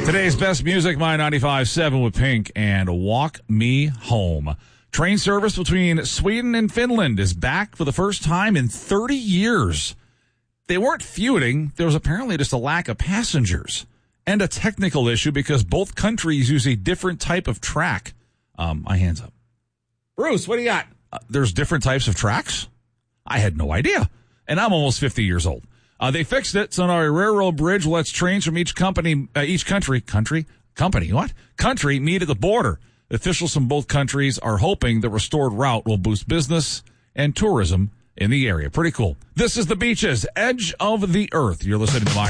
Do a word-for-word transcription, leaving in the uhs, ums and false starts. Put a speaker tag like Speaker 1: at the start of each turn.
Speaker 1: Today's best music, My ninety-five point seven with Pink and Walk Me Home. Train service between Sweden and Finland is back for the first time in thirty years. They weren't feuding. There was apparently just a lack of passengers and a technical issue because both countries use a different type of track. Um, my hands up. Bruce, what do you got? Uh, there's different types of tracks? I had no idea. And I'm almost fifty years old. Uh, they fixed it, so now a railroad bridge lets trains from each company, uh, each country, country, company, what? Country meet at the border. Officials from both countries are hoping the restored route will boost business and tourism in the area. Pretty cool. This is The Beaches, Edge of the Earth. You're listening to my